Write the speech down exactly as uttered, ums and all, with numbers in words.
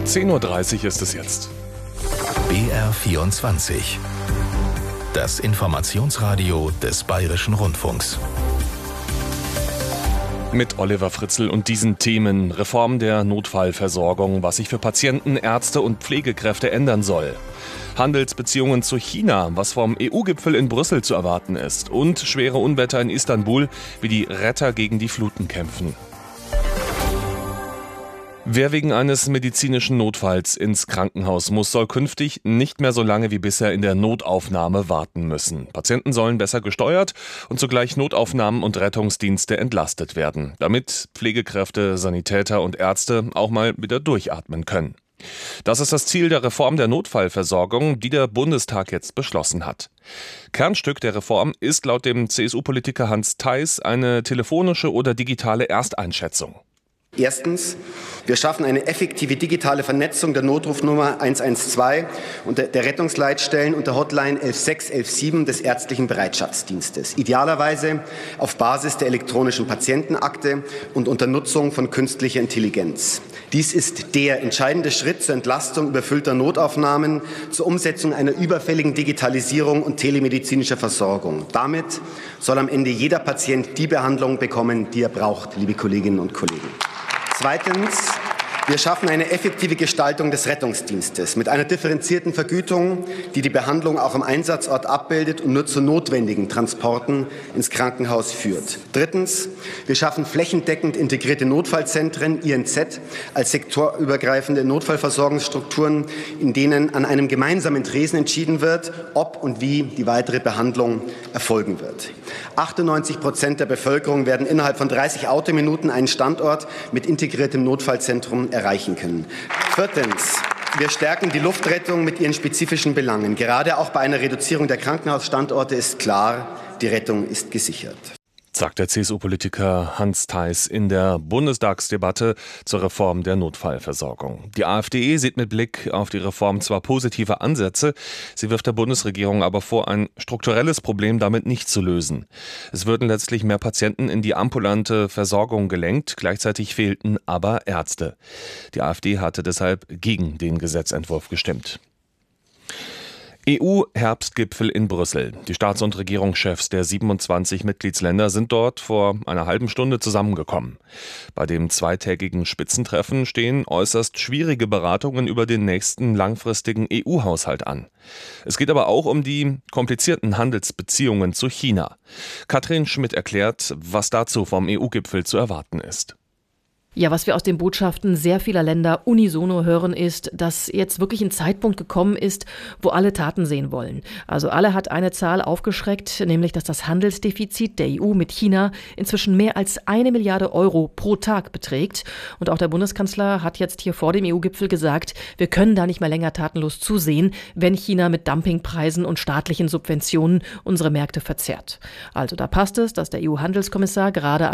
zehn Uhr dreißig ist es jetzt. B R vierundzwanzig. Das Informationsradio des Bayerischen Rundfunks. Mit Oliver Fritzl und diesen Themen: Reform der Notfallversorgung, was sich für Patienten, Ärzte und Pflegekräfte ändern soll. Handelsbeziehungen zu China, was vom E U-Gipfel in Brüssel zu erwarten ist. Und schwere Unwetter in Istanbul, wie die Retter gegen die Fluten kämpfen. Wer wegen eines medizinischen Notfalls ins Krankenhaus muss, soll künftig nicht mehr so lange wie bisher in der Notaufnahme warten müssen. Patienten sollen besser gesteuert und zugleich Notaufnahmen und Rettungsdienste entlastet werden, damit Pflegekräfte, Sanitäter und Ärzte auch mal wieder durchatmen können. Das ist das Ziel der Reform der Notfallversorgung, die der Bundestag jetzt beschlossen hat. Kernstück der Reform ist laut dem C S U-Politiker Hans Theis eine telefonische oder digitale Ersteinschätzung. Erstens, wir schaffen eine effektive digitale Vernetzung der Notrufnummer eins eins zwei und der Rettungsleitstellen und der Hotline elf sechs elf sieben des ärztlichen Bereitschaftsdienstes. Idealerweise auf Basis der elektronischen Patientenakte und unter Nutzung von künstlicher Intelligenz. Dies ist der entscheidende Schritt zur Entlastung überfüllter Notaufnahmen, zur Umsetzung einer überfälligen Digitalisierung und telemedizinischer Versorgung. Damit soll am Ende jeder Patient die Behandlung bekommen, die er braucht, liebe Kolleginnen und Kollegen. Zweitens, wir schaffen eine effektive Gestaltung des Rettungsdienstes mit einer differenzierten Vergütung, die die Behandlung auch am Einsatzort abbildet und nur zu notwendigen Transporten ins Krankenhaus führt. Drittens, wir schaffen flächendeckend integrierte Notfallzentren, I N Z, als sektorübergreifende Notfallversorgungsstrukturen, in denen an einem gemeinsamen Tresen entschieden wird, ob und wie die weitere Behandlung erfolgen wird. achtundneunzig Prozent der Bevölkerung werden innerhalb von dreißig Autominuten einen Standort mit integriertem Notfallzentrum erreichen können. Viertens. Wir stärken die Luftrettung mit ihren spezifischen Belangen. Gerade auch bei einer Reduzierung der Krankenhausstandorte ist klar, die Rettung ist gesichert. Sagt der C S U-Politiker Hans Theis in der Bundestagsdebatte zur Reform der Notfallversorgung. Die AfD sieht mit Blick auf die Reform zwar positive Ansätze, sie wirft der Bundesregierung aber vor, ein strukturelles Problem damit nicht zu lösen. Es würden letztlich mehr Patienten in die ambulante Versorgung gelenkt, gleichzeitig fehlten aber Ärzte. Die AfD hatte deshalb gegen den Gesetzentwurf gestimmt. E U-Herbstgipfel in Brüssel. Die Staats- und Regierungschefs der siebenundzwanzig Mitgliedsländer sind dort vor einer halben Stunde zusammengekommen. Bei dem zweitägigen Spitzentreffen stehen äußerst schwierige Beratungen über den nächsten langfristigen E U-Haushalt an. Es geht aber auch um die komplizierten Handelsbeziehungen zu China. Katrin Schmidt erklärt, was dazu vom E U-Gipfel zu erwarten ist. Ja, was wir aus den Botschaften sehr vieler Länder unisono hören, ist, dass jetzt wirklich ein Zeitpunkt gekommen ist, wo alle Taten sehen wollen. Also alle hat eine Zahl aufgeschreckt, nämlich dass das Handelsdefizit der E U mit China inzwischen mehr als eine Milliarde Euro pro Tag beträgt. Und auch der Bundeskanzler hat jetzt hier vor dem E U-Gipfel gesagt, wir können da nicht mehr länger tatenlos zusehen, wenn China mit Dumpingpreisen und staatlichen Subventionen unsere Märkte verzerrt. Also da passt es, dass der E U-Handelskommissar gerade